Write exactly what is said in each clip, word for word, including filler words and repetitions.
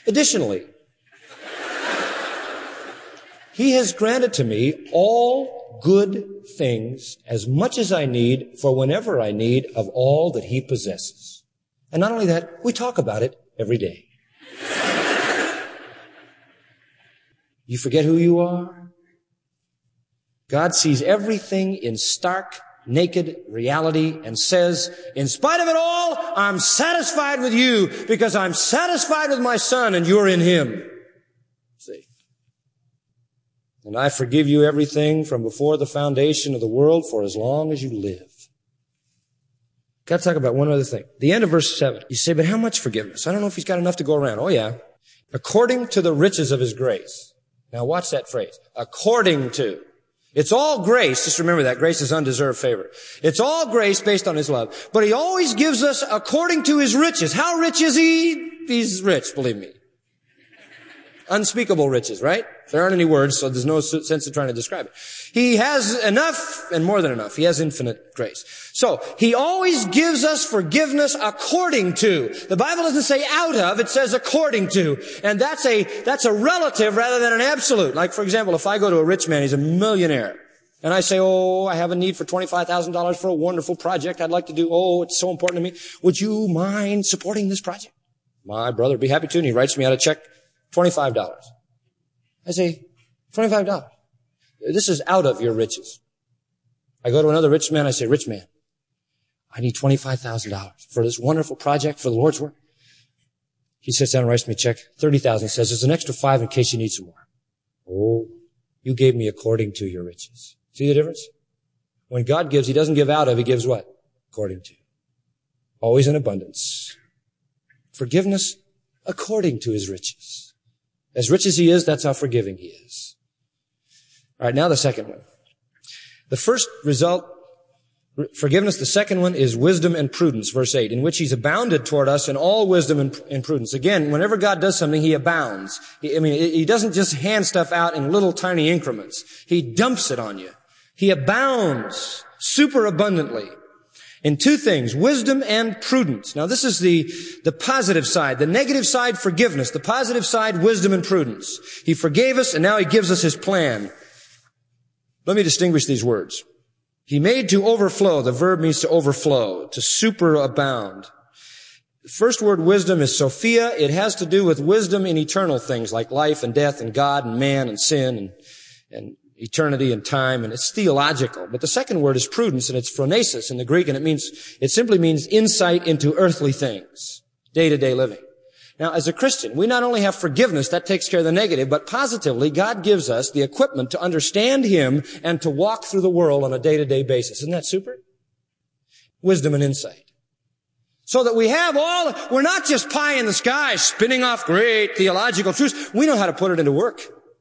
Additionally, he has granted to me all good things as much as I need for whenever I need of all that he possesses. And not only that, we talk about it every day. You forget who you are? God sees everything in stark, naked reality and says, in spite of it all, I'm satisfied with you because I'm satisfied with my son and you're in him. See? And I forgive you everything from before the foundation of the world for as long as you live. Got to talk about one other thing. The end of verse seven. You say, but how much forgiveness? I don't know if he's got enough to go around. Oh yeah. According to the riches of his grace. Now watch that phrase. According to. It's all grace. Just remember that. Grace is undeserved favor. It's all grace based on his love. But he always gives us according to his riches. How rich is he? He's rich, believe me. Unspeakable riches, right? There aren't any words, so there's no sense of trying to describe it. He has enough and more than enough. He has infinite grace. So, he always gives us forgiveness according to. The Bible doesn't say out of, it says according to. And that's a, that's a relative rather than an absolute. Like, for example, if I go to a rich man, he's a millionaire. And I say, oh, I have a need for twenty-five thousand dollars for a wonderful project I'd like to do. Oh, it's so important to me. Would you mind supporting this project? My brother would be happy to, and he writes me out a check. twenty-five dollars. I say, twenty-five dollars. This is out of your riches. I go to another rich man, I say, rich man, I need twenty-five thousand dollars for this wonderful project for the Lord's work. He sits down and writes me a check, thirty thousand dollars. He says, there's an extra five in case you need some more. Oh, you gave me according to your riches. See the difference? When God gives, he doesn't give out of, he gives what? According to. Always in abundance. Forgiveness according to his riches. As rich as he is, that's how forgiving he is. All right, now the second one. The first result, forgiveness. The second one is wisdom and prudence, verse eight, in which he's abounded toward us in all wisdom and, and prudence. Again, whenever God does something, he abounds. He, I mean, he doesn't just hand stuff out in little tiny increments. He dumps it on you. He abounds super abundantly in two things, wisdom and prudence. Now this is the, the positive side. The negative side, forgiveness. The positive side, wisdom and prudence. He forgave us and now he gives us his plan. Let me distinguish these words. He made to overflow. The verb means to overflow, to superabound. The first word, wisdom, is Sophia. It has to do with wisdom in eternal things like life and death and God and man and sin and, and eternity and time, and it's theological. But the second word is prudence, and it's phronesis in the Greek, and it means, it simply means insight into earthly things, day-to-day living. Now, as a Christian, we not only have forgiveness, that takes care of the negative, but positively, God gives us the equipment to understand him and to walk through the world on a day-to-day basis. Isn't that super? Wisdom and insight. So that we have all, we're not just pie in the sky spinning off great theological truths. We know how to put it into work.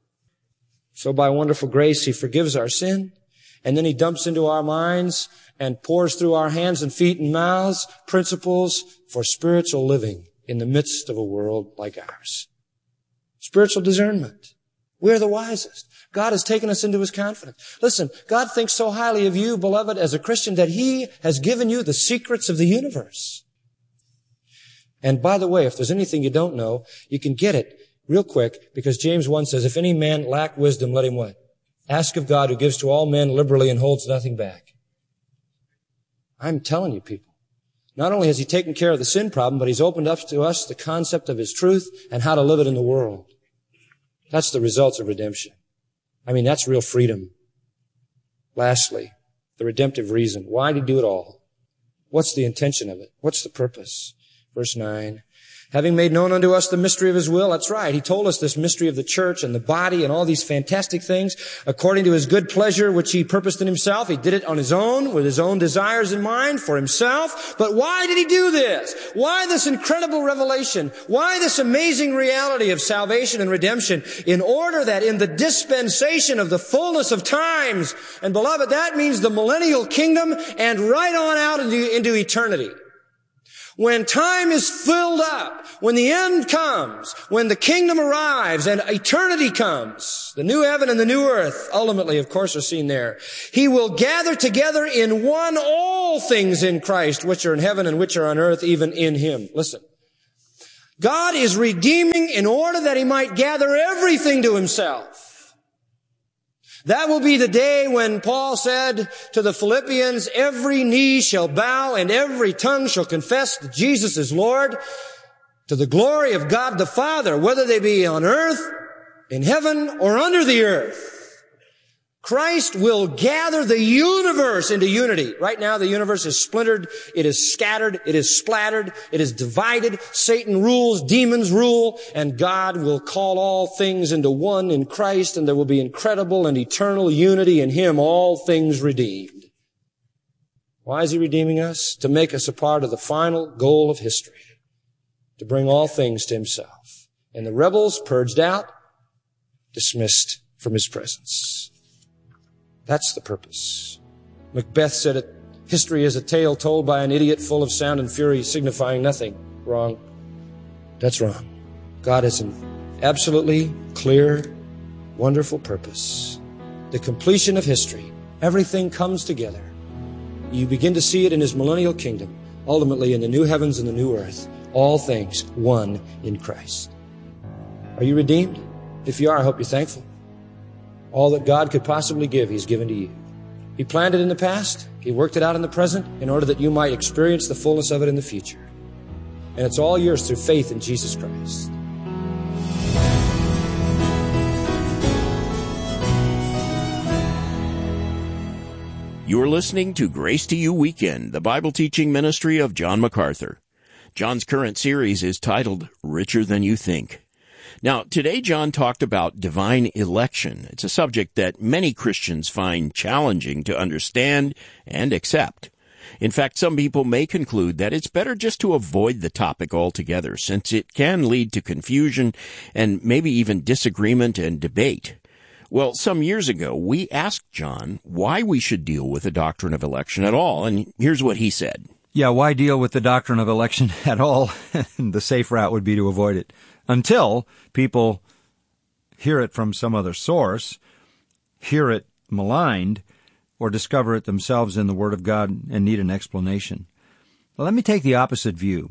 So by wonderful grace, he forgives our sin, and then he dumps into our minds and pours through our hands and feet and mouths principles for spiritual living in the midst of a world like ours. Spiritual discernment. We're the wisest. God has taken us into his confidence. Listen, God thinks so highly of you, beloved, as a Christian, that he has given you the secrets of the universe. And by the way, if there's anything you don't know, you can get it real quick, because James one says, if any man lack wisdom, let him what? Ask of God, who gives to all men liberally and holds nothing back. I'm telling you, people, not only has he taken care of the sin problem, but he's opened up to us the concept of his truth and how to live it in the world. That's the results of redemption. I mean, that's real freedom. Lastly, the redemptive reason. Why did he do it all? What's the intention of it? What's the purpose? Verse nine. Having made known unto us the mystery of his will. That's right. He told us this mystery of the church and the body and all these fantastic things according to his good pleasure, which he purposed in himself. He did it on his own, with his own desires in mind for himself. But why did he do this? Why this incredible revelation? Why this amazing reality of salvation and redemption? In order that in the dispensation of the fullness of times, and beloved, that means the millennial kingdom and right on out into, into eternity. When time is filled up, when the end comes, when the kingdom arrives and eternity comes, the new heaven and the new earth, ultimately, of course, are seen there. He will gather together in one all things in Christ, which are in heaven and which are on earth, even in him. Listen. God is redeeming in order that He might gather everything to Himself. That will be the day when Paul said to the Philippians, every knee shall bow and every tongue shall confess that Jesus is Lord, to the glory of God the Father, whether they be on earth, in heaven, or under the earth. Christ will gather the universe into unity. Right now the universe is splintered, it is scattered, it is splattered, it is divided. Satan rules, demons rule, and God will call all things into one in Christ, and there will be incredible and eternal unity in Him, all things redeemed. Why is He redeeming us? To make us a part of the final goal of history, to bring all things to Himself. And the rebels purged out, dismissed from His presence. That's the purpose. Macbeth said it, history is a tale told by an idiot full of sound and fury, signifying nothing. Wrong. That's wrong. God has an absolutely clear, wonderful purpose. The completion of history. Everything comes together. You begin to see it in His millennial kingdom, ultimately in the new heavens and the new earth. All things one in Christ. Are you redeemed? If you are, I hope you're thankful. All that God could possibly give, He's given to you. He planned it in the past. He worked it out in the present in order that you might experience the fullness of it in the future. And it's all yours through faith in Jesus Christ. You're listening to Grace to You Weekend, the Bible teaching ministry of John MacArthur. John's current series is titled Richer Than You Think. Now, today John talked about divine election. It's a subject that many Christians find challenging to understand and accept. In fact, some people may conclude that it's better just to avoid the topic altogether, since it can lead to confusion and maybe even disagreement and debate. Well, some years ago, we asked John why we should deal with the doctrine of election at all, and here's what he said. Yeah, why deal with the doctrine of election at all? The safe route would be to avoid it. Until people hear it from some other source, hear it maligned, or discover it themselves in the Word of God and need an explanation. Well, let me take the opposite view.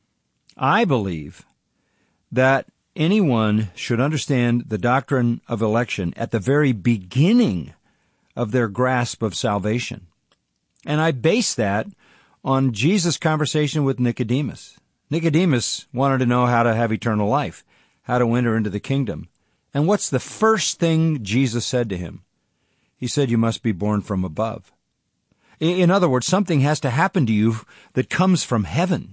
I believe that anyone should understand the doctrine of election at the very beginning of their grasp of salvation. And I base that on Jesus' conversation with Nicodemus. Nicodemus wanted to know how to have eternal life, how to enter into the kingdom. And what's the first thing Jesus said to him? He said, you must be born from above. In other words, something has to happen to you that comes from heaven.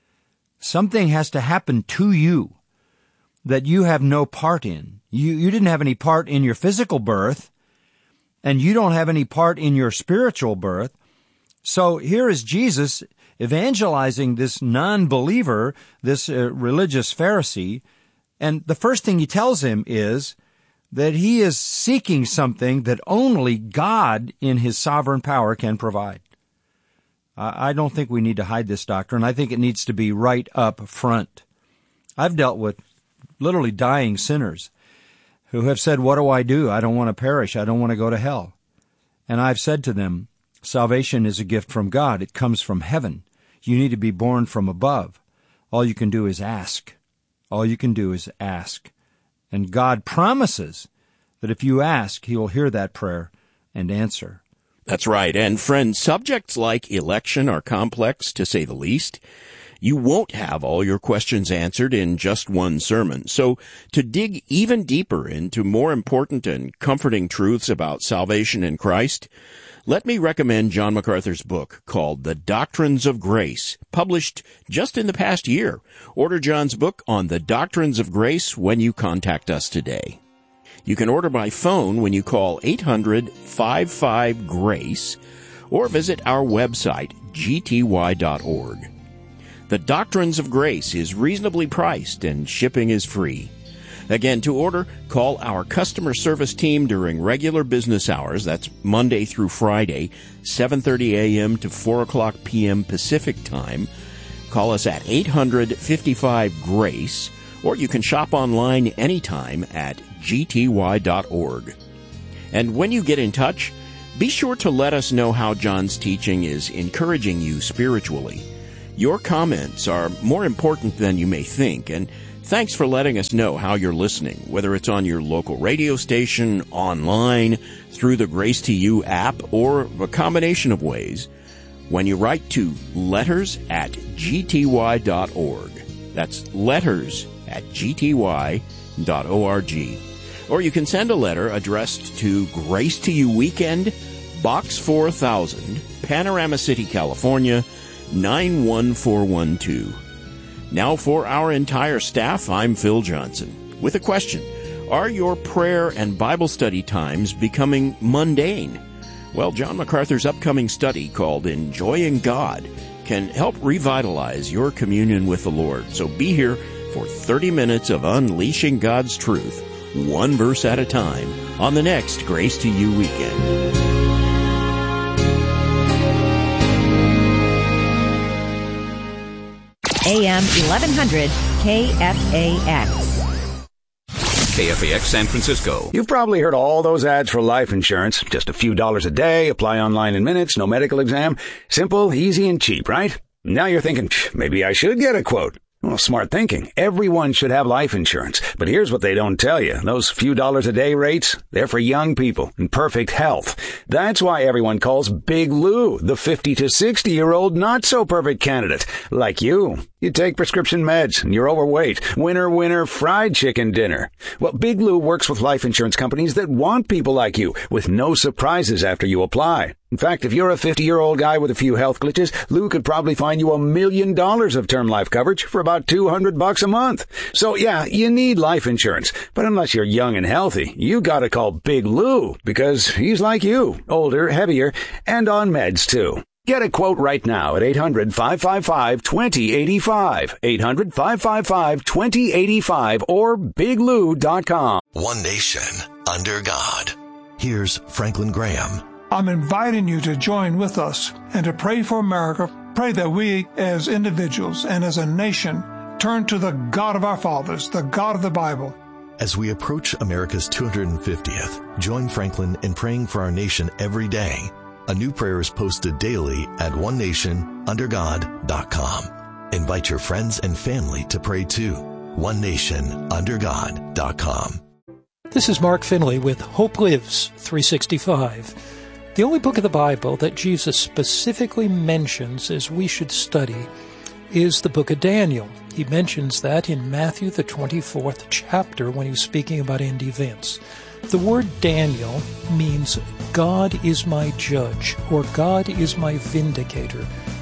Something has to happen to you that you have no part in. You, you didn't have any part in your physical birth, and you don't have any part in your spiritual birth. So here is Jesus evangelizing this non-believer, this uh, religious Pharisee, and the first thing he tells him is that he is seeking something that only God in His sovereign power can provide. I, I don't think we need to hide this doctrine. I think it needs to be right up front. I've dealt with literally dying sinners who have said, what do I do? I don't want to perish. I don't want to go to hell. And I've said to them, salvation is a gift from God. It comes from heaven. You need to be born from above. All you can do is ask. All you can do is ask. And God promises that if you ask, He will hear that prayer and answer. That's right. And friends, subjects like election are complex, to say the least. You won't have all your questions answered in just one sermon. So to dig even deeper into more important and comforting truths about salvation in Christ, let me recommend John MacArthur's book called The Doctrines of Grace, published just in the past year. Order John's book on the Doctrines of Grace when you contact us today. You can order by phone when you call eight hundred, five five, GRACE or visit our website, g t y dot org. The Doctrines of Grace is reasonably priced and shipping is free. Again, to order, call our customer service team during regular business hours. That's Monday through Friday, seven thirty a.m. to four o'clock p.m. Pacific Time. Call us at eight hundred, fifty-five, GRACE, or you can shop online anytime at g t y dot org. And when you get in touch, be sure to let us know how John's teaching is encouraging you spiritually. Your comments are more important than you may think, and thanks for letting us know how you're listening, whether it's on your local radio station, online, through the Grace to You app, or a combination of ways. When you write to letters at g t y dot org, that's letters at g t y dot org. Or you can send a letter addressed to Grace to You Weekend, Box four thousand, Panorama City, California, nine one four one two. Now for our entire staff, I'm Phil Johnson with a question. Are your prayer and Bible study times becoming mundane? Well, John MacArthur's upcoming study called Enjoying God can help revitalize your communion with the Lord. So be here for thirty minutes of unleashing God's truth, one verse at a time, on the next Grace to You Weekend. A M eleven hundred K F A X. K F A X San Francisco. You've probably heard all those ads for life insurance. Just a few dollars a day, apply online in minutes, no medical exam. Simple, easy, and cheap, right? Now you're thinking, maybe I should get a quote. Well, smart thinking. Everyone should have life insurance. But here's what they don't tell you. Those few dollars a day rates, they're for young people in perfect health. That's why everyone calls Big Lou the fifty to sixty-year-old not-so-perfect candidate. Like you. You take prescription meds and you're overweight. Winner, winner, fried chicken dinner. Well, Big Lou works with life insurance companies that want people like you, with no surprises after you apply. In fact, if you're a fifty-year-old guy with a few health glitches, Lou could probably find you a million dollars of term life coverage for about two hundred bucks a month. So yeah, you need life insurance. But unless you're young and healthy, you gotta call Big Lou, because he's like you, older, heavier, and on meds too. Get a quote right now at eight hundred, five five five, two zero eight five, eight hundred, five five five, two zero eight five, or big lou dot com. One nation under God. Here's Franklin Graham. I'm inviting you to join with us and to pray for America. Pray that we as individuals and as a nation turn to the God of our fathers, the God of the Bible. As we approach America's two hundred fiftieth, join Franklin in praying for our nation every day. A new prayer is posted daily at one nation under god dot com. Invite your friends and family to pray too. one nation under god dot com. This is Mark Finley with Hope Lives three sixty-five. The only book of the Bible that Jesus specifically mentions as we should study is the book of Daniel. He mentions that in Matthew, the twenty-fourth chapter, when he was speaking about end events. The word Daniel means God is my judge, or God is my vindicator.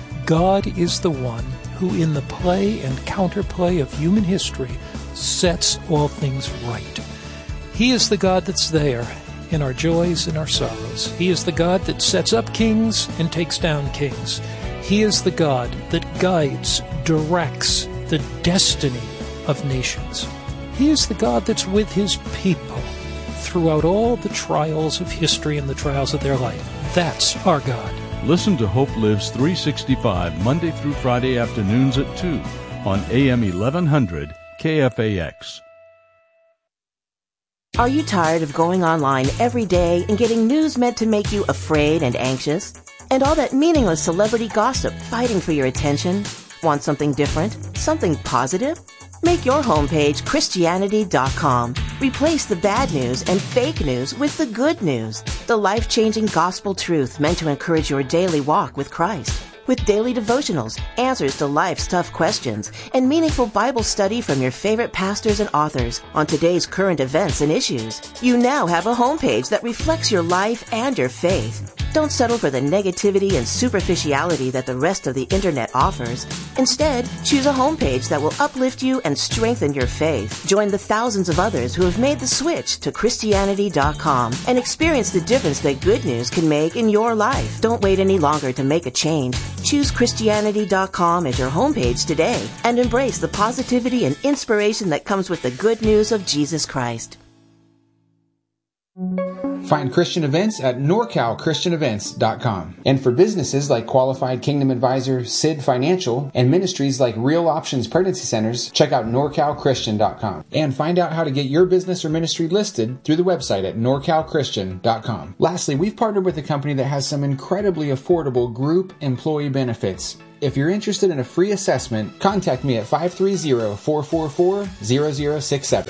God is the one who, in the play and counterplay of human history, sets all things right. He is the God that's there in our joys and our sorrows. He is the God that sets up kings and takes down kings. He is the God that guides, directs the destiny of nations. He is the God that's with his people throughout all the trials of history and the trials of their life. That's our God. Listen to Hope Lives three sixty-five Monday through Friday afternoons at two on A M eleven hundred K F A X. Are you tired of going online every day and getting news meant to make you afraid and anxious? And all that meaningless celebrity gossip fighting for your attention? Want something different? Something positive? Make your homepage Christianity dot com. Replace the bad news and fake news with the good news. The life-changing gospel truth meant to encourage your daily walk with Christ. With daily devotionals, answers to life's tough questions, and meaningful Bible study from your favorite pastors and authors on today's current events and issues. You now have a homepage that reflects your life and your faith. Don't settle for the negativity and superficiality that the rest of the internet offers. Instead, choose a homepage that will uplift you and strengthen your faith. Join the thousands of others who have made the switch to Christianity dot com and experience the difference that good news can make in your life. Don't wait any longer to make a change. Choose Christianity dot com as your homepage today and embrace the positivity and inspiration that comes with the good news of Jesus Christ. Find Christian events at nor cal christian events dot com. And for businesses like Qualified Kingdom Advisor, S I D Financial, and ministries like Real Options Pregnancy Centers, check out nor cal christian dot com. And find out how to get your business or ministry listed through the website at nor cal christian dot com. Lastly, we've partnered with a company that has some incredibly affordable group employee benefits. If you're interested in a free assessment, contact me at five three zero, four four four, zero zero six seven.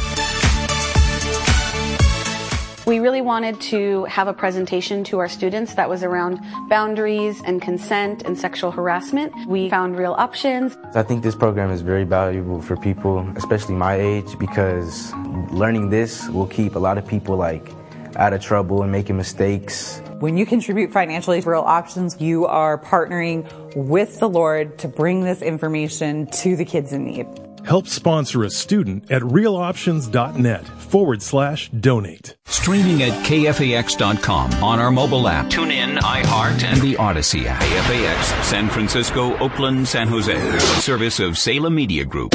We really wanted to have a presentation to our students that was around boundaries and consent and sexual harassment. We found real options. I think this program is very valuable for people, especially my age, because learning this will keep a lot of people like out of trouble and making mistakes. When you contribute financially to Real Options, you are partnering with the Lord to bring this information to the kids in need. Help sponsor a student at realoptions.net forward slash donate. Streaming at K F A X dot com on our mobile app. Tune in, iHeart, and the Odyssey app. K F A X, San Francisco, Oakland, San Jose. A service of Salem Media Group.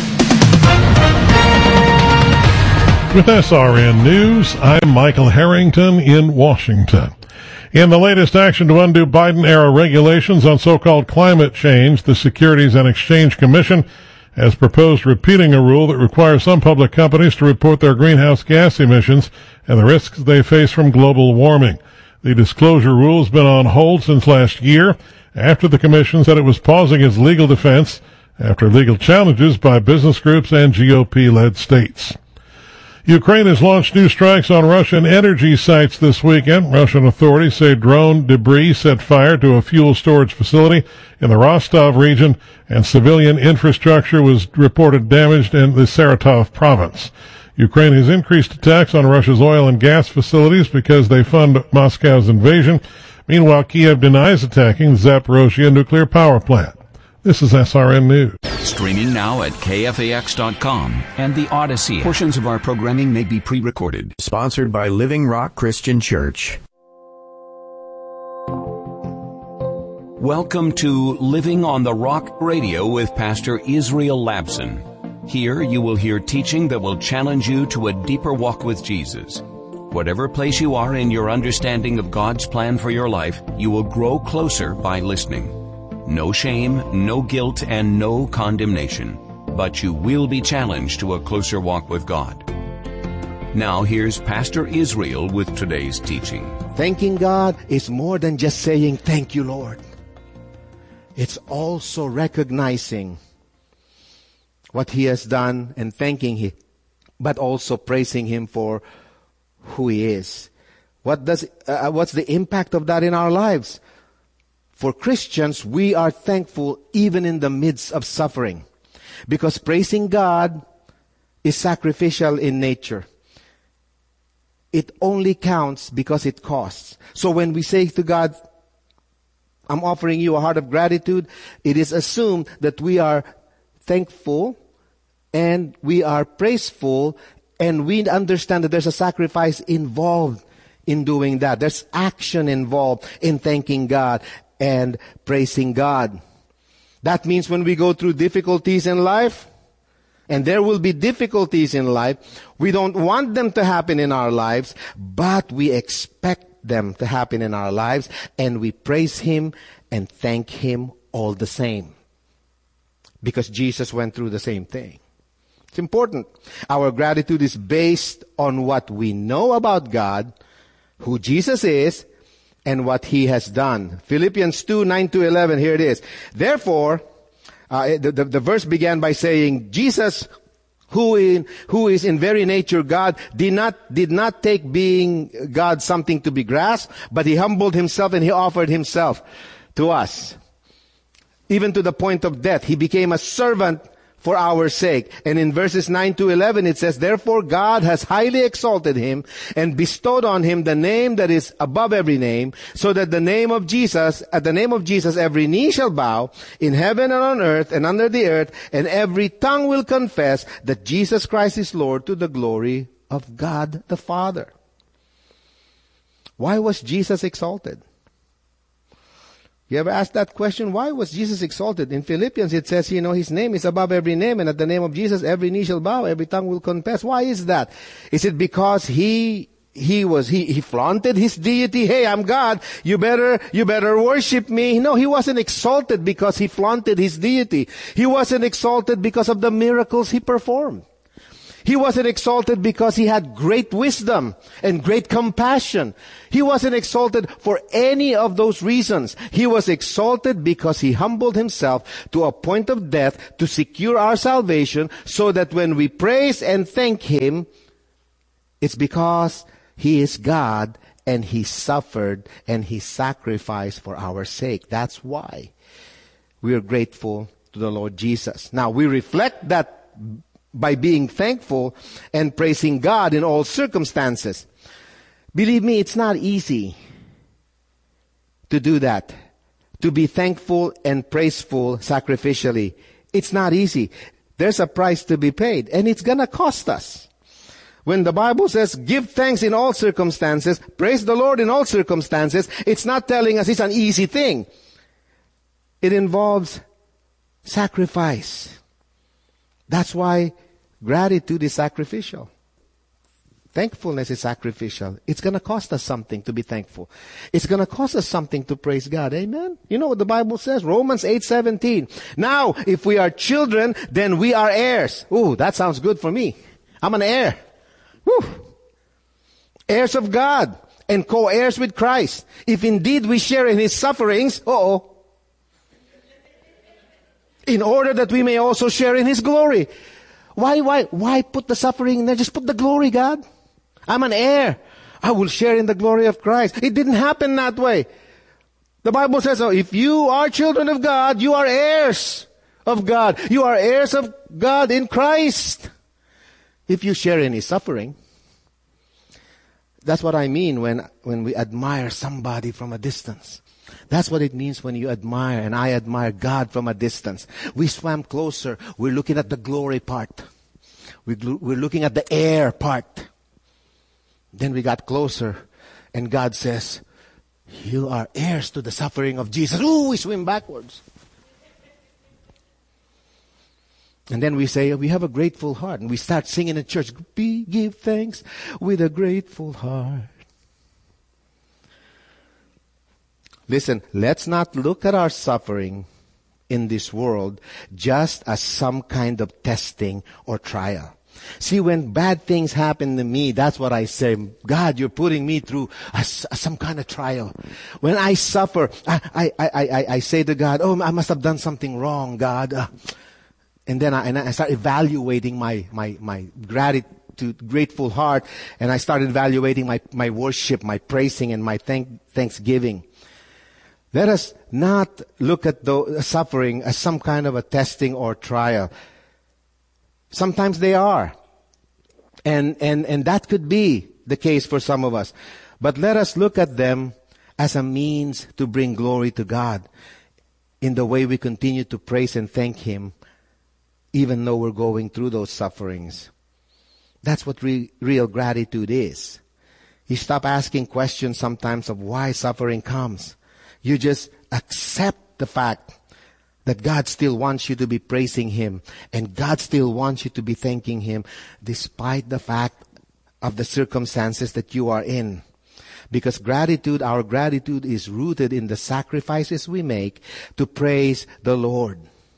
With S R N News, I'm Michael Harrington in Washington. In the latest action to undo Biden-era regulations on so-called climate change, the Securities and Exchange Commission has proposed repealing a rule that requires some public companies to report their greenhouse gas emissions and the risks they face from global warming. The disclosure rule has been on hold since last year after the commission said it was pausing its legal defense after legal challenges by business groups and G O P-led states. Ukraine has launched new strikes on Russian energy sites this weekend. Russian authorities say drone debris set fire to a fuel storage facility in the Rostov region, and civilian infrastructure was reported damaged in the Saratov province. Ukraine has increased attacks on Russia's oil and gas facilities because they fund Moscow's invasion. Meanwhile, Kiev denies attacking the Zaporozhye nuclear power plant. This is S R N News. Streaming now at K F A X dot com and the Odyssey app. Portions of our programming may be pre-recorded. Sponsored by Living Rock Christian Church. Welcome to Living on the Rock Radio with Pastor Israel Labson. Here you will hear teaching that will challenge you to a deeper walk with Jesus. Whatever place you are in your understanding of God's plan for your life, you will grow closer by listening. No shame, no guilt, and no condemnation. But you will be challenged to a closer walk with God. Now here's Pastor Israel with today's teaching. Thanking God is more than just saying, "Thank you, Lord." It's also recognizing what He has done and thanking Him, but also praising Him for who He is. What does, uh, what's the impact of that in our lives? For Christians, we are thankful even in the midst of suffering, because praising God is sacrificial in nature. It only counts because it costs. So when we say to God, "I'm offering you a heart of gratitude," it is assumed that we are thankful and we are praiseful, and we understand that there's a sacrifice involved in doing that. There's action involved in thanking God and praising God. That means when we go through difficulties in life, and there will be difficulties in life, we don't want them to happen in our lives, but we expect them to happen in our lives, and we praise Him and thank Him all the same. Because Jesus went through the same thing. It's important. Our gratitude is based on what we know about God, who Jesus is, and what He has done. Philippians two, nine to eleven, here it is. Therefore, uh, the, the, the verse began by saying, Jesus, who in, who is in very nature God, did not, did not take being God something to be grasped, but He humbled Himself and He offered Himself to us. Even to the point of death. He became a servant for our sake. And in verses nine to eleven it says, therefore God has highly exalted Him and bestowed on Him the name that is above every name, so that the name of Jesus, at the name of Jesus every knee shall bow, in heaven and on earth and under the earth, and every tongue will confess that Jesus Christ is Lord, to the glory of God the Father. Why was Jesus exalted? You ever asked that question? Why was Jesus exalted? In Philippians it says, you know, His name is above every name, and at the name of Jesus every knee shall bow, every tongue will confess. Why is that? Is it because He, He was, He, He flaunted His deity? Hey, I'm God. You better, you better worship me. No, He wasn't exalted because He flaunted His deity. He wasn't exalted because of the miracles He performed. He wasn't exalted because he had great wisdom and great compassion. He wasn't exalted for any of those reasons. He was exalted because he humbled himself to a point of death to secure our salvation, so that when we praise and thank him, it's because he is God and he suffered and he sacrificed for our sake. That's why we are grateful to the Lord Jesus. Now, we reflect that by being thankful and praising God in all circumstances. Believe me, it's not easy to do that. To be thankful and praiseful sacrificially. It's not easy. There's a price to be paid, and it's gonna cost us. When the Bible says, give thanks in all circumstances, praise the Lord in all circumstances, it's not telling us it's an easy thing. It involves sacrifice. That's why gratitude is sacrificial. Thankfulness is sacrificial. It's going to cost us something to be thankful. It's going to cost us something to praise God. Amen? You know what the Bible says? Romans eight seventeen. Now, if we are children, then we are heirs. Ooh, that sounds good for me. I'm an heir. Woo. Heirs of God and co-heirs with Christ. If indeed we share in his sufferings, uh-oh, in order that we may also share in his glory. Why, why, why put the suffering in there? Just put the glory, God. I'm an heir. I will share in the glory of Christ. It didn't happen that way. The Bible says, oh, if you are children of God, you are heirs of God. You are heirs of God in Christ. If you share in his suffering. That's what I mean when, when we admire somebody from a distance. That's what it means when you admire, and I admire God from a distance. We swam closer. We're looking at the glory part. We're looking at the air part. Then we got closer, and God says, you are heirs to the suffering of Jesus. Ooh, we swim backwards. And then we say, we have a grateful heart. And we start singing in church, Be, give thanks with a grateful heart. Listen, let's not look at our suffering in this world just as some kind of testing or trial. See, when bad things happen to me, that's what I say. God, you're putting me through a, a, some kind of trial. When I suffer, I, I, I, I, I say to God, oh, I must have done something wrong, God. Uh, and then I, and I start evaluating my, my, my gratitude, grateful heart, and I start evaluating my, my worship, my praising, and my thank, thanksgiving. Let us not look at the suffering as some kind of a testing or trial. Sometimes they are. And, and, and that could be the case for some of us. But let us look at them as a means to bring glory to God in the way we continue to praise and thank him, even though we're going through those sufferings. That's what re- real gratitude is. You stop asking questions sometimes of why suffering comes. You just accept the fact that God still wants you to be praising him, and God still wants you to be thanking him despite the fact of the circumstances that you are in. Because gratitude, our gratitude is rooted in the sacrifices we make to praise the Lord.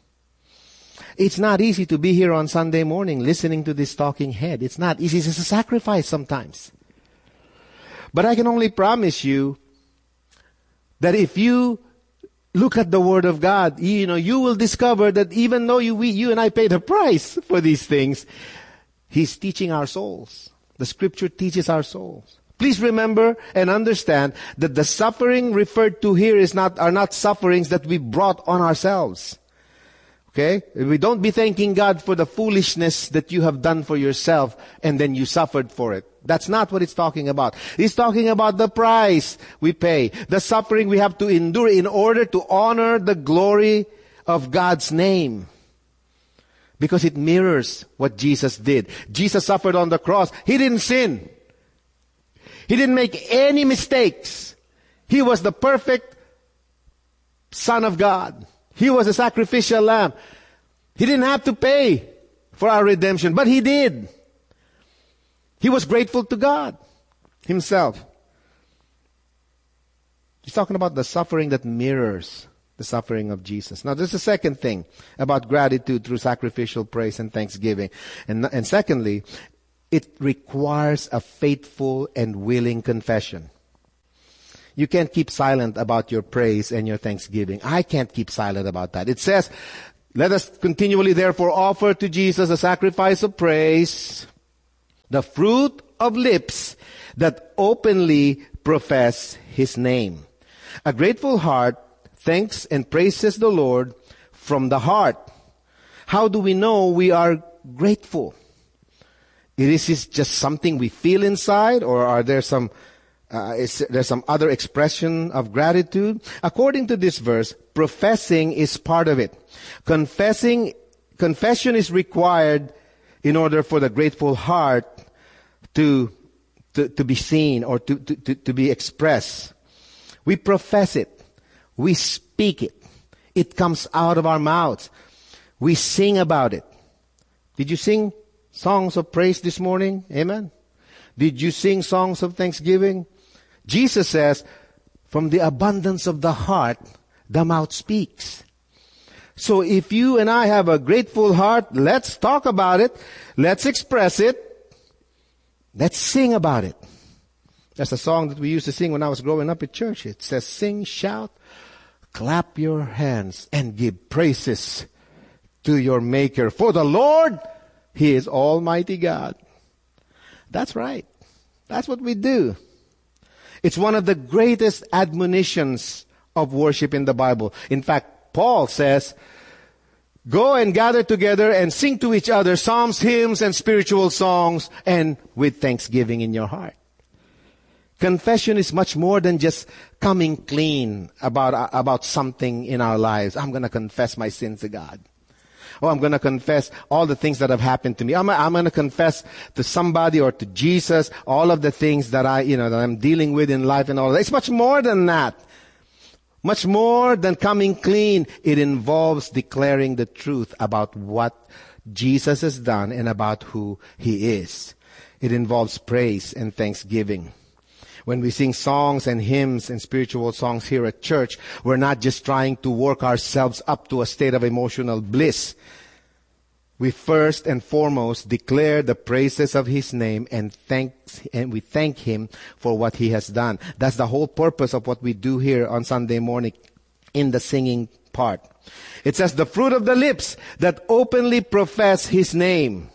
It's not easy to be here on Sunday morning listening to this talking head. It's not easy. It's a sacrifice sometimes. But I can only promise you that if you look at the Word of God, you know, you will discover that even though you, we, you and I pay the price for these things, He's teaching our souls. The Scripture teaches our souls. Please remember and understand that the suffering referred to here is not, are not sufferings that we brought on ourselves. Okay? We don't be thanking God for the foolishness that you have done for yourself and then you suffered for it. That's not what it's talking about. It's talking about the price we pay, the suffering we have to endure in order to honor the glory of God's name. Because it mirrors what Jesus did. Jesus suffered on the cross. He didn't sin. He didn't make any mistakes. He was the perfect Son of God. He was a sacrificial lamb. He didn't have to pay for our redemption, but He did. He was grateful to God Himself. He's talking about the suffering that mirrors the suffering of Jesus. Now, there's a second thing about gratitude through sacrificial praise and thanksgiving. And, and secondly, it requires a faithful and willing confession. You can't keep silent about your praise and your thanksgiving. I can't keep silent about that. It says, let us continually therefore offer to Jesus a sacrifice of praise, the fruit of lips that openly profess His name. A grateful heart thanks and praises the Lord from the heart. How do we know we are grateful? Is this just something we feel inside, or are there some uh, is there some other expression of gratitude? According to this verse, professing is part of it. Confessing, confession is required in order for the grateful heart to to, to be seen or to, to, to be expressed. We profess it. We speak it. It comes out of our mouths. We sing about it. Did you sing songs of praise this morning? Amen. Did you sing songs of thanksgiving? Jesus says, from the abundance of the heart, the mouth speaks. So if you and I have a grateful heart, let's talk about it. Let's express it. Let's sing about it. That's a song that we used to sing when I was growing up at church. It says, sing, shout, clap your hands, and give praises to your Maker. For the Lord, He is Almighty God. That's right. That's what we do. It's one of the greatest admonitions of worship in the Bible. In fact, Paul says, go and gather together and sing to each other psalms, hymns, and spiritual songs, and with thanksgiving in your heart. Confession is much more than just coming clean about, about something in our lives. I'm going to confess my sins to God. Oh, I'm going to confess all the things that have happened to me. I'm, I'm going to confess to somebody or to Jesus all of the things that I, you know, that I'm dealing with in life and all that. It's much more than that. Much more than coming clean. It involves declaring the truth about what Jesus has done and about who He is. It involves praise and thanksgiving. When we sing songs and hymns and spiritual songs here at church, we're not just trying to work ourselves up to a state of emotional bliss. We first and foremost declare the praises of His name and thanks, and we thank Him for what He has done. That's the whole purpose of what we do here on Sunday morning in the singing part. It says, the fruit of the lips that openly profess His name.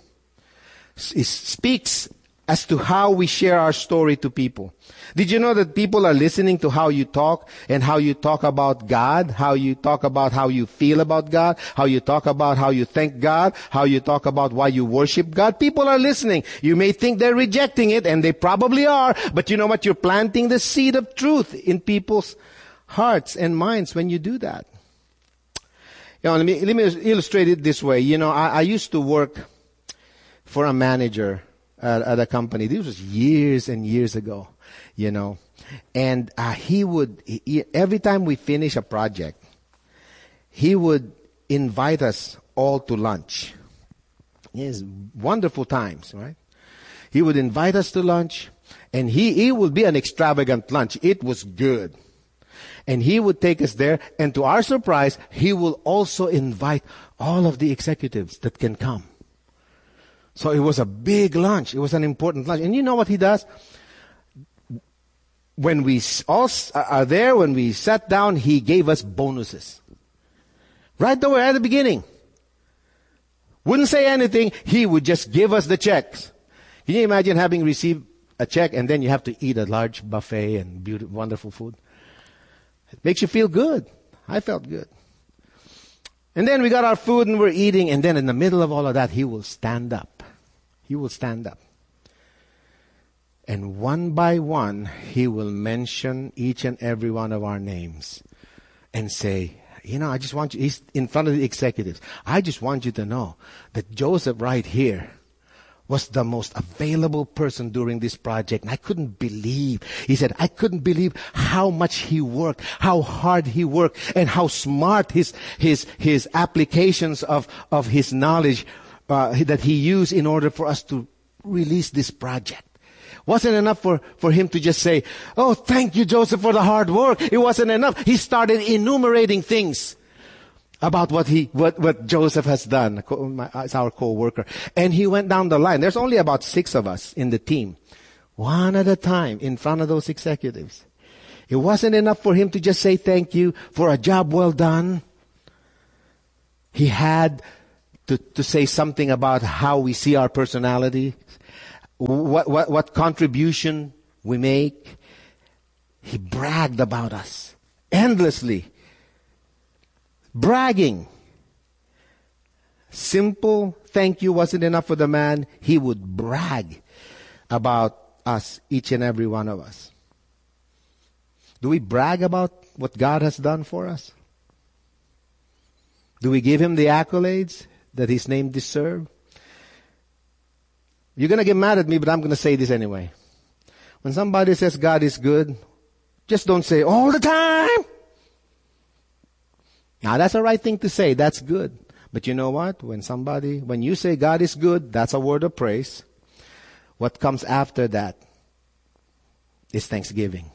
It speaks as to how we share our story to people. Did you know that people are listening to how you talk and how you talk about God, how you talk about how you feel about God, how you talk about how you thank God, how you talk about why you worship God? People are listening. You may think they're rejecting it, and they probably are, but you know what? You're planting the seed of truth in people's hearts and minds when you do that. You know, let me, let me illustrate it this way. You know, I, I used to work for a manager At, at a company. This was years and years ago, you know. And uh, he would, he, every time we finish a project, he would invite us all to lunch. Yes, wonderful times, right? He would invite us to lunch, and he, it would be an extravagant lunch. It was good. And he would take us there, and to our surprise, he will also invite all of the executives that can come. So it was a big lunch. It was an important lunch. And you know what he does? When we all are there, when we sat down, he gave us bonuses. Right away at the beginning. Wouldn't say anything. He would just give us the checks. Can you imagine having received a check and then you have to eat a large buffet and beautiful, wonderful food? It makes you feel good. I felt good. And then we got our food and we're eating, and then in the middle of all of that, he will stand up. He will stand up. And one by one, he will mention each and every one of our names and say, you know, I just want you, he's in front of the executives. I just want you to know that Joseph right here was the most available person during this project. And I couldn't believe, he said, I couldn't believe how much he worked, how hard he worked, and how smart his, his, his applications of, of his knowledge uh, that he used in order for us to release this project. Wasn't enough for, for him to just say, oh, thank you, Joseph, for the hard work. It wasn't enough. He started enumerating things about what he, what, what Joseph has done. It's our co-worker. And he went down the line. There's only about six of us in the team. One at a time in front of those executives. It wasn't enough for him to just say thank you for a job well done. He had to, to say something about how we see our personality, what, what, what contribution we make. He bragged about us endlessly. Bragging. Simple thank you wasn't enough for the man. He would brag about us, each and every one of us. Do we brag about what God has done for us? Do we give him the accolades that his name deserves? You're going to get mad at me, but I'm going to say this anyway. When somebody says God is good, just don't say all the time. Now that's the right thing to say. That's good. But you know what? When somebody, when you say God is good, that's a word of praise. What comes after that is thanksgiving.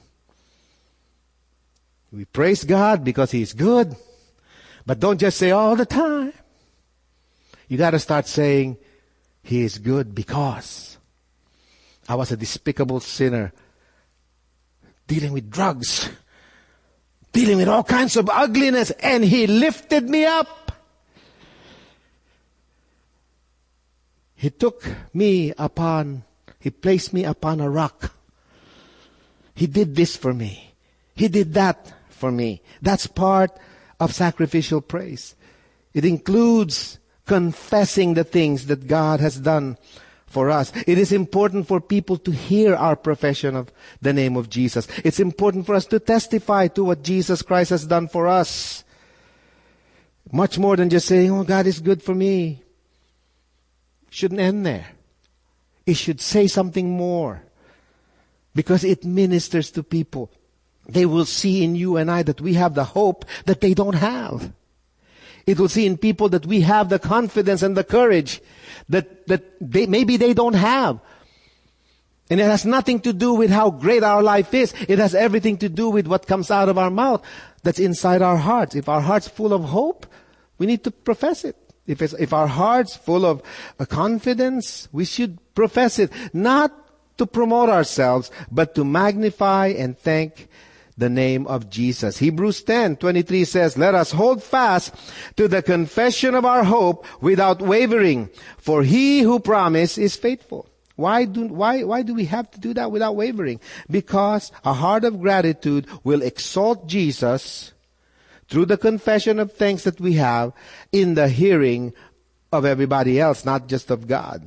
We praise God because he's good. But don't just say all the time. You got to start saying, he is good because I was a despicable sinner, dealing with drugs, dealing with all kinds of ugliness, and he lifted me up. He took me upon, he placed me upon a rock. He did this for me. He did that for me. That's part of sacrificial praise. It includes confessing the things that God has done for us. It is important for people to hear our profession of the name of Jesus. It's important for us to testify to what Jesus Christ has done for us. Much more than just saying, oh, God is good for me. It shouldn't end there. It should say something more. Because it ministers to people. They will see in you and I that we have the hope that they don't have. It will see in people that we have the confidence and the courage that, that they, maybe they don't have. And it has nothing to do with how great our life is. It has everything to do with what comes out of our mouth that's inside our hearts. If our heart's full of hope, we need to profess it. If, it's, if our heart's full of uh, confidence, we should profess it. Not to promote ourselves, but to magnify and thank the name of Jesus. Hebrews ten twenty-three says, let us hold fast to the confession of our hope without wavering, for he who promised is faithful. Why do, why, why do we have to do that without wavering? Because a heart of gratitude will exalt Jesus through the confession of thanks that we have in the hearing of everybody else, not just of God.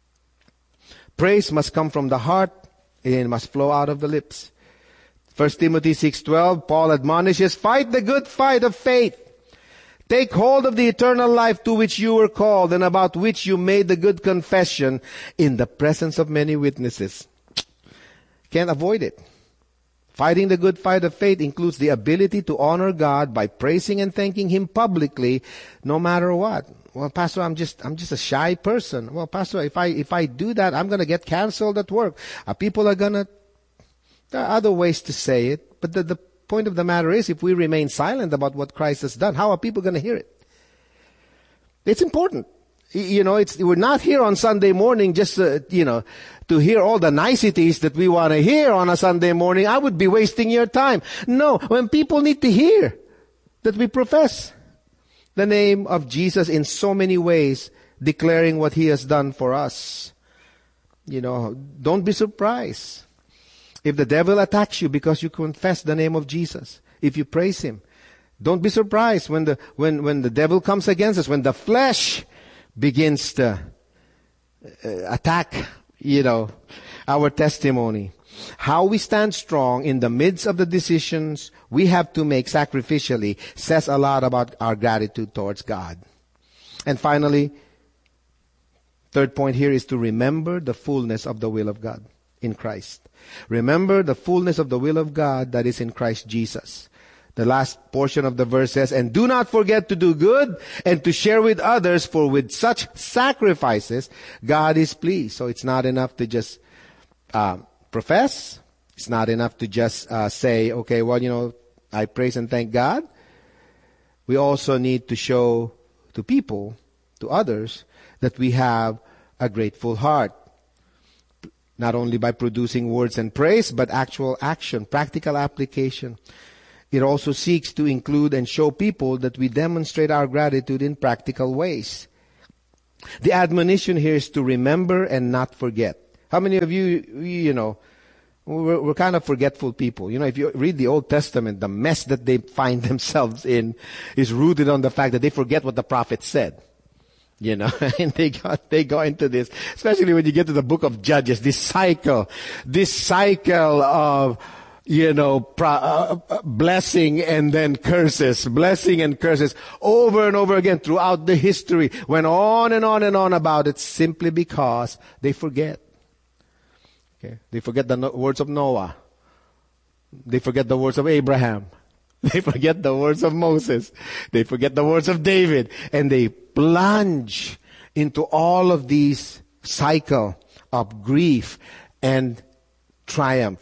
Praise must come from the heart and it must flow out of the lips. First Timothy six twelve, Paul admonishes, fight the good fight of faith. Take hold of the eternal life to which you were called and about which you made the good confession in the presence of many witnesses. Can't avoid it. Fighting the good fight of faith includes the ability to honor God by praising and thanking him publicly no matter what. Well, Pastor, I'm just, I'm just a shy person. Well, Pastor, if I, if I do that, I'm going to get canceled at work. Uh, people are going to, there are other ways to say it. But the, the point of the matter is, if we remain silent about what Christ has done, how are people going to hear it? It's important. You know, it's, we're not here on Sunday morning just, uh, you know, to hear all the niceties that we want to hear on a Sunday morning. I would be wasting your time. No, when people need to hear that we profess the name of Jesus in so many ways, declaring what he has done for us. You know, don't be surprised if the devil attacks you because you confess the name of Jesus. If you praise him, don't be surprised when the when when the devil comes against us, when the flesh begins to uh, attack, you know, our testimony. How we stand strong in the midst of the decisions we have to make sacrificially says a lot about our gratitude towards God. And finally, third point here is to remember the fullness of the will of God in Christ. Remember the fullness of the will of God that is in Christ Jesus. The last portion of the verse says, and do not forget to do good and to share with others, for with such sacrifices God is pleased. So it's not enough to just uh, profess. It's not enough to just uh, say, okay, well, you know, I praise and thank God. We also need to show to people, to others, that we have a grateful heart. Not only by producing words and praise, but actual action, practical application. It also seeks to include and show people that we demonstrate our gratitude in practical ways. The admonition here is to remember and not forget. How many of you, you know, we're, we're kind of forgetful people. You know, if you read the Old Testament, the mess that they find themselves in is rooted on the fact that they forget what the prophet said. You know, and they got, they go into this, especially when you get to the book of Judges, this cycle, this cycle of, you know, pro, uh, blessing and then curses, blessing and curses over and over again throughout the history, went on and on and on about it simply because they forget. Okay. They forget the no- words of Noah. They forget the words of Abraham. They forget the words of Moses. They forget the words of David. And they plunge into all of these cycle of grief and triumph.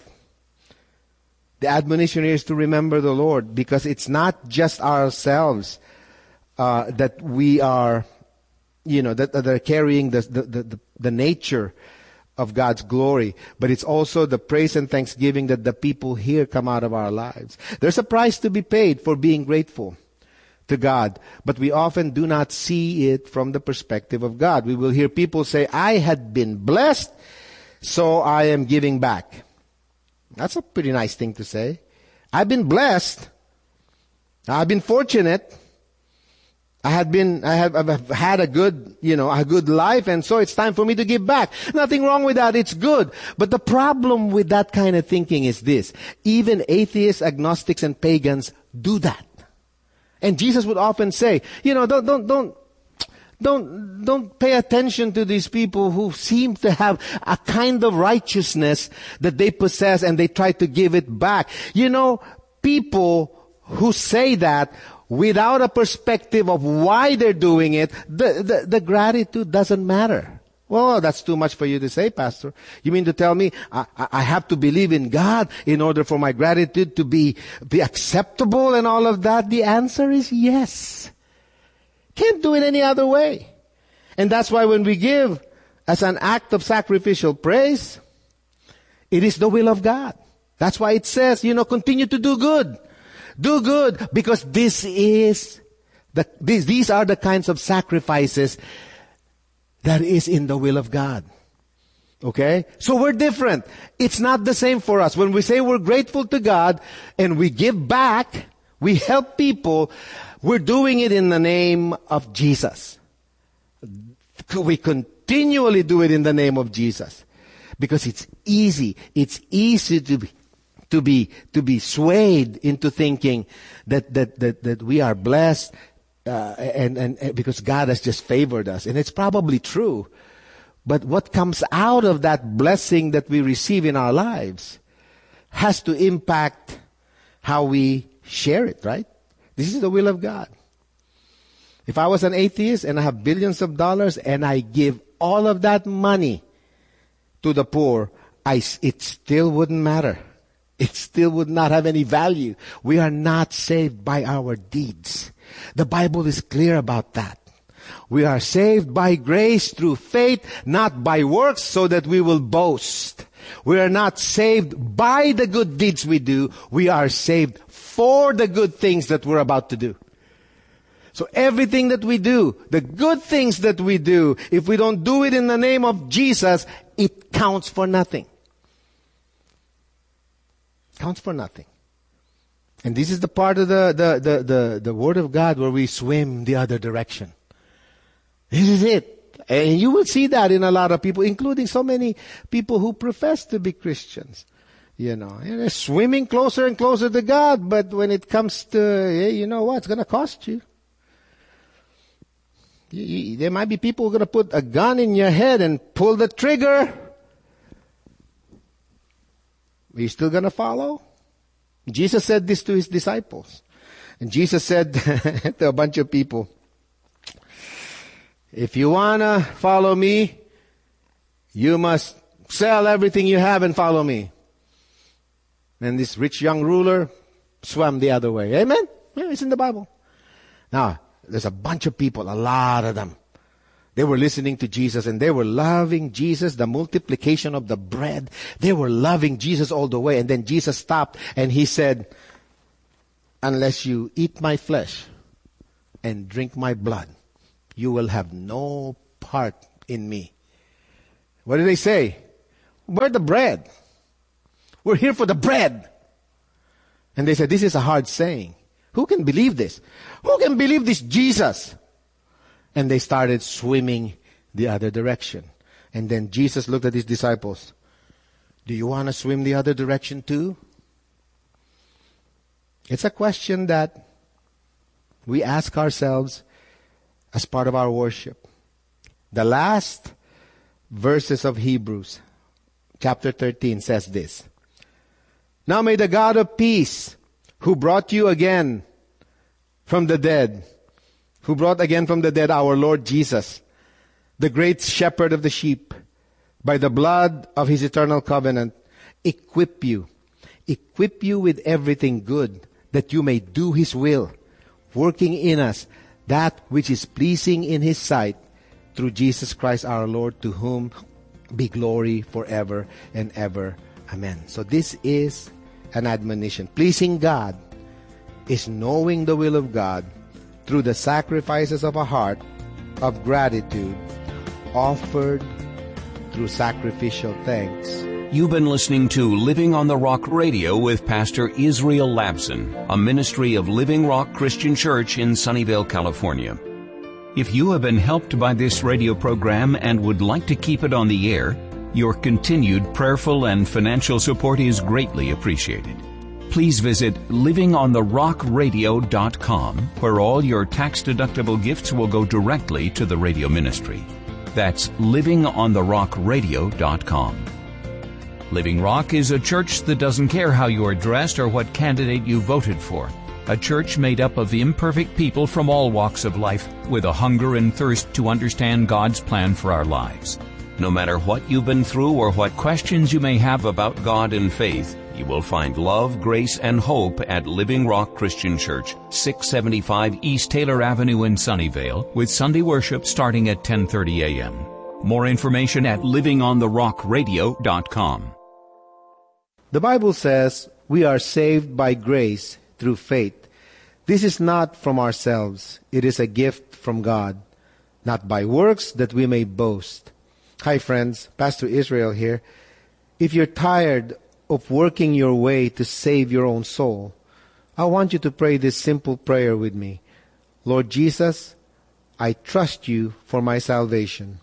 The admonition here is to remember the Lord, because it's not just ourselves uh, that we are, you know, that, that are carrying the, the, the, the nature of God's glory, but it's also the praise and thanksgiving that the people here come out of our lives. There's a price to be paid for being grateful to God, but we often do not see it from the perspective of God. We will hear people say, I had been blessed, so I am giving back. That's a pretty nice thing to say. I've been blessed. I've been fortunate. I had been, I have I've had a good, you know, a good life, and so it's time for me to give back. Nothing wrong with that. It's good. But the problem with that kind of thinking is this. Even atheists, agnostics, and pagans do that. And Jesus would often say, you know, don't, don't, don't, don't, don't pay attention to these people who seem to have a kind of righteousness that they possess and they try to give it back. You know, people who say that without a perspective of why they're doing it, the, the, the gratitude doesn't matter. Well, that's too much for you to say, Pastor. You mean to tell me I, I have to believe in God in order for my gratitude to be, be acceptable and all of that? The answer is yes. Can't do it any other way. And that's why when we give as an act of sacrificial praise, it is the will of God. That's why it says, you know, continue to do good. Do good, because this is the, these, these are the kinds of sacrifices that is in the will of God. Okay? So we're different. It's not the same for us. When we say we're grateful to God and we give back, we help people, we're doing it in the name of Jesus. We continually do it in the name of Jesus. Because it's easy. It's easy to be to be to be swayed into thinking that that that, that we are blessed uh, and, and and because God has just favored us, and it's probably true. But what comes out of that blessing that we receive in our lives has to impact how we share it, right? This is the will of God. If I was an atheist and I have billions of dollars and I give all of that money to the poor, I, it still wouldn't matter. It still would not have any value. We are not saved by our deeds. The Bible is clear about that. We are saved by grace through faith, not by works, so that we will boast. We are not saved by the good deeds we do. We are saved for the good things that we're about to do. So everything that we do, the good things that we do, if we don't do it in the name of Jesus, it counts for nothing. Counts for nothing. And this is the part of the, the, the, the, the Word of God where we swim the other direction. This is it. And you will see that in a lot of people, including so many people who profess to be Christians. You know, and they're swimming closer and closer to God, but when it comes to, hey, you know what, it's going to cost you. you, you. There might be people who are going to put a gun in your head and pull the trigger. Are you still going to follow? Jesus said this to his disciples. And Jesus said to a bunch of people, if you want to follow me, you must Sell everything you have and follow me. And this rich young ruler swam the other way. Amen? Yeah, it's in the Bible. Now, there's a bunch of people, a lot of them. They were listening to Jesus and they were loving Jesus, the multiplication of the bread. They were loving Jesus all the way. And then Jesus stopped and he said, unless you eat my flesh and drink my blood, you will have no part in me. What did they say? Where's the bread? We're here for the bread. And they said, this is a hard saying. Who can believe this? Who can believe this Jesus? And they started swimming the other direction. And then Jesus looked at his disciples. Do you want to swim the other direction too? It's a question that we ask ourselves as part of our worship. The last verses of Hebrews, chapter thirteen, says this. Now may the God of peace, who brought you again from the dead, who brought again from the dead our Lord Jesus, the great shepherd of the sheep, by the blood of his eternal covenant, equip you, equip you with everything good, that you may do his will, working in us that which is pleasing in his sight, through Jesus Christ our Lord, to whom be glory forever and ever. Amen. So this is an admonition. Pleasing God is knowing the will of God through the sacrifices of a heart of gratitude offered through sacrificial thanks. You've been listening to Living on the Rock Radio with Pastor Israel Labson, a ministry of Living Rock Christian Church in Sunnyvale, California. If you have been helped by this radio program and would like to keep it on the air, your continued prayerful and financial support is greatly appreciated. Please visit living on the rock radio dot com, where all your tax-deductible gifts will go directly to the radio ministry. That's living on the rock radio dot com. Living Rock is a church that doesn't care how you are dressed or what candidate you voted for. A church made up of imperfect people from all walks of life with a hunger and thirst to understand God's plan for our lives. No matter what you've been through or what questions you may have about God and faith, you will find love, grace, and hope at Living Rock Christian Church, six seventy-five East Taylor Avenue in Sunnyvale, with Sunday worship starting at ten thirty a.m. More information at living on the rock radio dot com. The Bible says we are saved by grace through faith. This is not from ourselves. It is a gift from God, not by works that we may boast. Hi friends, Pastor Israel here. If you're tired of working your way to save your own soul, I want you to pray this simple prayer with me. Lord Jesus, I trust you for my salvation.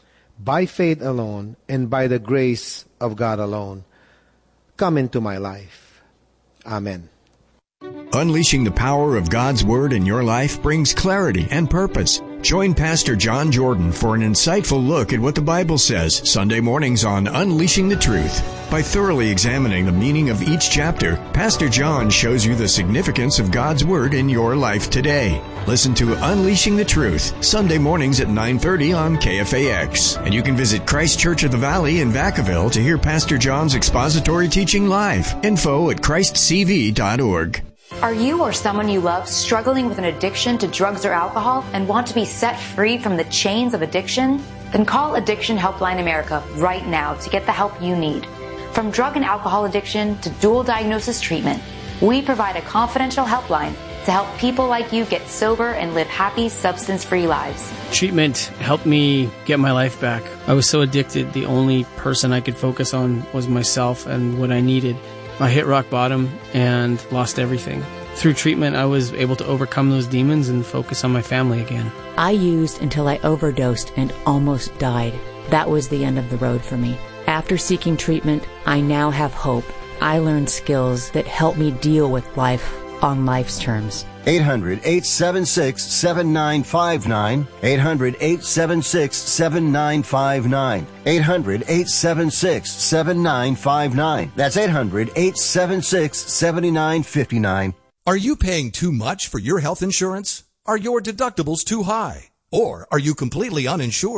By faith alone and by the grace of God alone, come into my life. Amen. Unleashing the power of God's Word in your life brings clarity and purpose. Join Pastor John Jordan for an insightful look at what the Bible says Sunday mornings on Unleashing the Truth. By thoroughly examining the meaning of each chapter, Pastor John shows you the significance of God's Word in your life today. Listen to Unleashing the Truth, Sunday mornings at nine thirty on K F A X. And you can visit Christ Church of the Valley in Vacaville to hear Pastor John's expository teaching live. Info at christ c v dot org. Are you or someone you love struggling with an addiction to drugs or alcohol and want to be set free from the chains of addiction? Then call Addiction Helpline America right now to get the help you need. From drug and alcohol addiction to dual diagnosis treatment, we provide a confidential helpline to help people like you get sober and live happy, substance-free lives. Treatment helped me get my life back. I was so addicted, the only person I could focus on was myself and what I needed. I hit rock bottom and lost everything. Through treatment, I was able to overcome those demons and focus on my family again. I used until I overdosed and almost died. That was the end of the road for me. After seeking treatment, I now have hope. I learned skills that help me deal with life on life's terms. eight hundred, eight seven six, seven nine five nine. eight hundred, eight seven six, seven nine five nine. eight hundred, eight seven six, seven nine five nine. That's eight hundred, eight seven six, seven nine five nine. Are you paying too much for your health insurance? Are your deductibles too high? Or are you completely uninsured?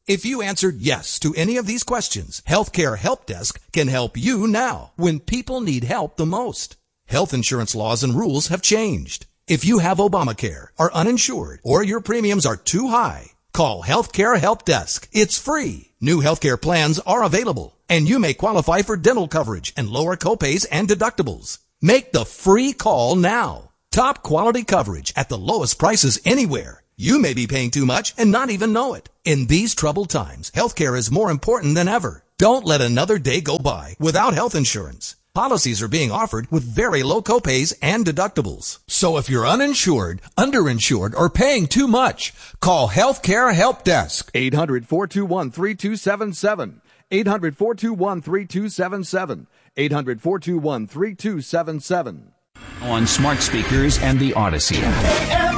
If you answered yes to any of these questions, Healthcare Help Desk can help you now when people need help the most. Health insurance laws and rules have changed. If you have Obamacare, are uninsured, or your premiums are too high, call Healthcare Help Desk. It's free. New healthcare plans are available, and you may qualify for dental coverage and lower copays and deductibles. Make the free call now. Top quality coverage at the lowest prices anywhere. You may be paying too much and not even know it. In these troubled times, healthcare is more important than ever. Don't let another day go by without health insurance. Policies are being offered with very low copays and deductibles. So if you're uninsured, underinsured, or paying too much, call Healthcare Help Desk. eight hundred, four two one, three two seven seven. eight hundred, four two one, three two seven seven. eight hundred, four two one, three two seven seven. On smart speakers and the Odyssey app.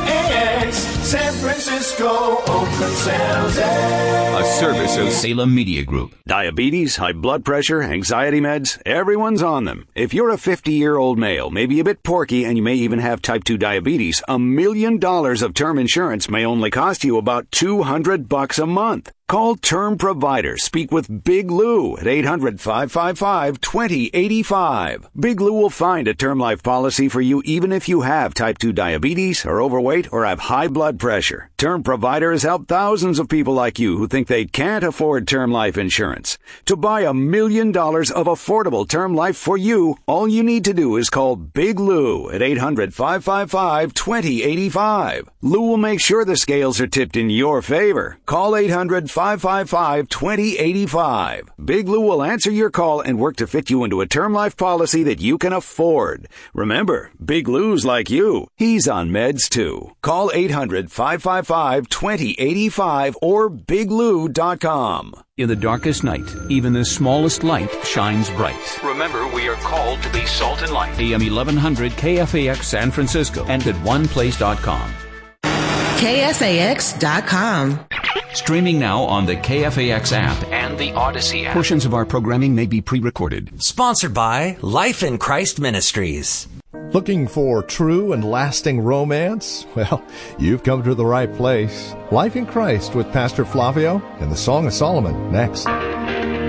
San Francisco, Oakland, San Jose. A service of Salem Media Group. Diabetes, high blood pressure, anxiety meds, everyone's on them. If you're a fifty-year-old male, maybe a bit porky, and you may even have type two diabetes, a million dollars of term insurance may only cost you about two hundred bucks a month. Call Term Provider. Speak with Big Lou at eight hundred, five five five, two zero eight five. Big Lou will find a term life policy for you even if you have type two diabetes, are overweight, or have high blood pressure. Term Provider has helped thousands of people like you who think they can't afford term life insurance. To buy a million dollars of affordable term life for you, all you need to do is call Big Lou at eight hundred, five five five, two zero eight five. Lou will make sure the scales are tipped in your favor. Call eight hundred, five five five, two zero eight five. Big Lou will answer your call and work to fit you into a term life policy that you can afford. Remember, Big Lou's like you. He's on meds too. Call eight hundred, five five five, two zero eight five or big lou dot com. In the darkest night, even the smallest light shines bright. Remember, we are called to be salt and light. A M eleven hundred K F A X San Francisco and at one place dot com. K F A X dot com. Streaming now on the K F A X app and the Odyssey app. Portions of our programming may be pre-recorded. Sponsored by Life in Christ Ministries. Looking for true and lasting romance? Well, you've come to the right place. Life in Christ with Pastor Flavio and the Song of Solomon next.